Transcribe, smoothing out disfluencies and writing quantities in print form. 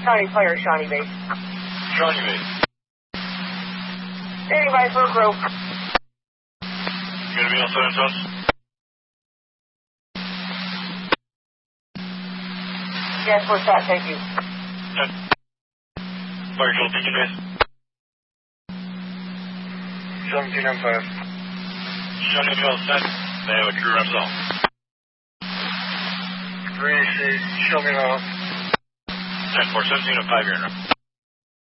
Shawnee Fire, Shawnee Base. Shawnee Base. Standing by for a crew. Gonna be on San Antonio? Yes, we're set, thank you. Fire Control, DJ Base. 1795. Shawnee Base set. They have a crew reps off. 3AC, show me off. 10-4, 17 and 5 here now.